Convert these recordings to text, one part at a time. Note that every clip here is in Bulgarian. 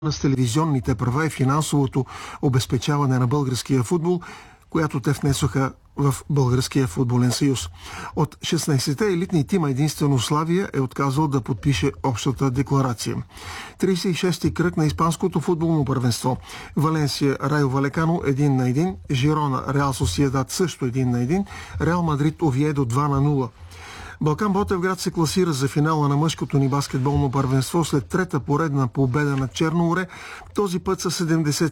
с телевизионните права и финансовото обезпечаване на българския футбол, която те внесоха в Българския футболен съюз. От 16-те елитни тима единствено Славия е отказал да подпише общата декларация. 36-ти кръг на испанското футболно първенство. Валенсия Райо Валекано 1-1, Жирона Реал Сосиедад също 1-1, Реал Мадрид Овиедо 2-0. Балкан Ботевград се класира за финала на мъжкото ни баскетболно първенство след трета поредна победа на Черно море, този път с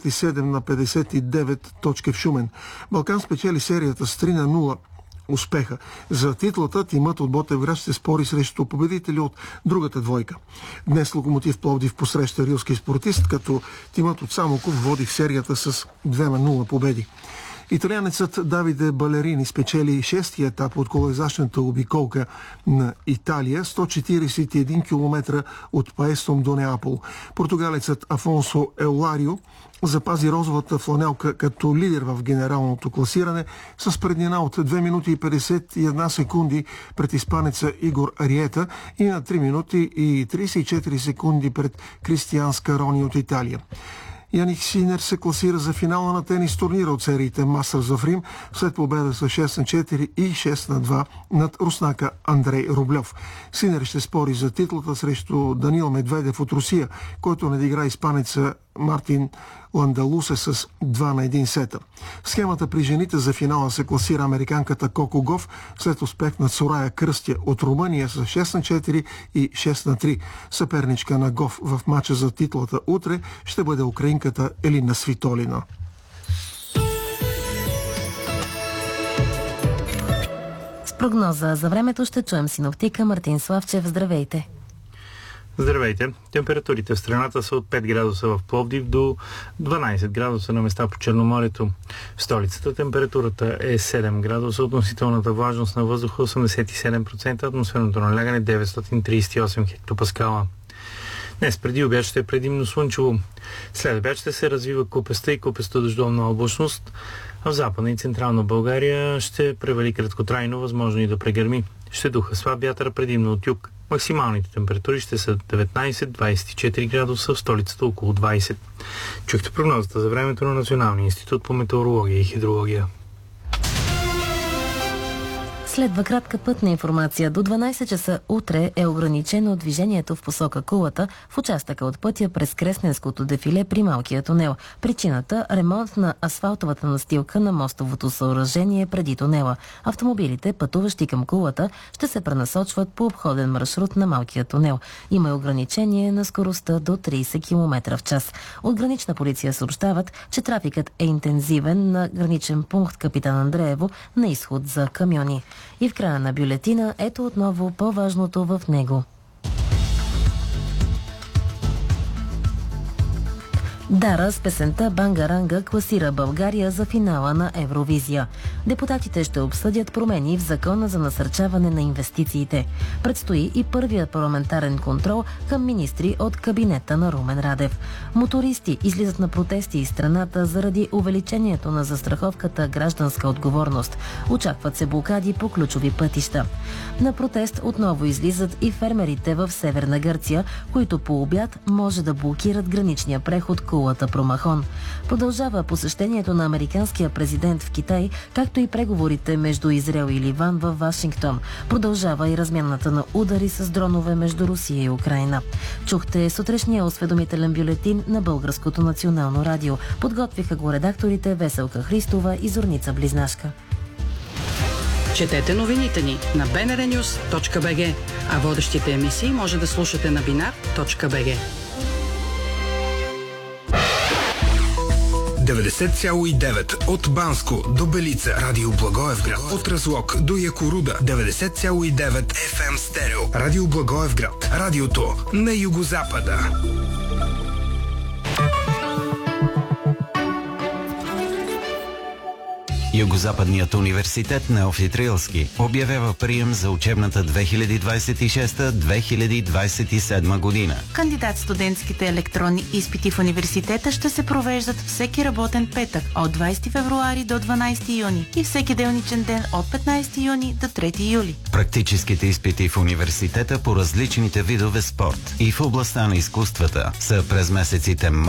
77-59 точки в Шумен. Балкан спечели серията с 3-0 успеха. За титлата тимът от Ботевград ще спори срещу победители от другата двойка. Днес Локомотив Пловдив посреща Рилски спортист, като тимът от Самоков води в серията с 2-0 победи. Италианецът Давиде Балерини спечели 6-ти етап от колоизящната обиколка на Италия, 141 км от Паестом до Неапол. Португалецът Афонсо Еуларио запази розовата фланелка като лидер в генералното класиране с преднина от 2 минути и 51 секунди пред испанеца Игор Ариета и на 3 минути и 34 секунди пред Кристиан Скарони от Италия. Яник Синер се класира за финала на тенис турнира от сериите Мастърс в Рим след победа с 6-4 и 6-2 над руснака Андрей Рублев. Синер ще спори за титлата срещу Данил Медведев от Русия, който надигра испанеца Мартин Ландалусе с 2-1 сета. В схемата при жените за финала се класира американката Коко Гоф след успех на Сорая Кръстя от Румъния с 6-4 и 6-3. Съперничка на Гоф в матча за титлата утре ще бъде украинката Елина Свитолина. С прогноза за времето ще чуем синоптика Мартин Славчев. Здравейте! Здравейте! Температурите в страната са от 5 градуса в Пловдив до 12 градуса на места по Черноморието. В столицата температурата е 7 градуса, относителната влажност на въздуха 87%, атмосферното налягане 938 хектопаскала. Днес преди обяд ще е предимно слънчево. След обяд ще се развива купеста и купеста дъждовна облачност, а в Западна и Централна България ще превали краткотрайно, възможно и да прегърми. Ще духа слаб вятър предимно от юг. Максималните температури ще са 19-24 градуса, в столицата около 20. Чухте прогнозата за времето на Националния институт по метеорология и хидрология. Следва кратка пътна информация. До 12 часа утре е ограничено движението в посока Кулата в участъка от пътя през Кресненското дефиле при Малкия тунел. Причината – ремонт на асфалтовата настилка на мостовото съоръжение преди тунела. Автомобилите, пътуващи към Кулата, ще се пренасочват по обходен маршрут на Малкия тунел. Има ограничение на скоростта до 30 км в час. От Гранична полиция съобщават, че трафикът е интензивен на граничен пункт Капитан Андреево на изход за камиони. И в края на бюлетина ето отново по-важното в него. Дара с песента Бангаранга класира България за финала на Евровизия. Депутатите ще обсъдят промени в Закона за насърчаване на инвестициите. Предстои и първият парламентарен контрол към министри от кабинета на Румен Радев. Мотористи излизат на протести из страната заради увеличението на застраховката гражданска отговорност. Очакват се блокади по ключови пътища. На протест отново излизат и фермерите в Северна Гърция, които по обяд може да блокират граничния преход Кулата Промахон. Продължава посещението на американския президент в Китай, както и преговорите между Израел и Ливан във Вашингтон. Продължава и размяната на удари с дронове между Русия и Украйна. Чухте сутрешния осведомителен бюлетин на Българското национално радио. Подготвиха го редакторите Веселка Христова и Зорница Близнашка. Четете новините ни на bnrnews.bg, а водещите емисии може да слушате на binar.bg. 90,9 от Банско до Белица, Радио Благоевград, от Разлог до Якоруда, 90,9 FM стерео, Радио Благоевград, радиото на югозапада. Югозападният университет Неофит Рилски обявява прием за учебната 2026-2027 година. Кандидат-студентските електронни изпити в университета ще се провеждат всеки работен петък от 20 февруари до 12 юни и всеки делничен ден от 15 юни до 3 юли. Практическите изпити в университета по различните видове спорт и в областта на изкуствата са през месеците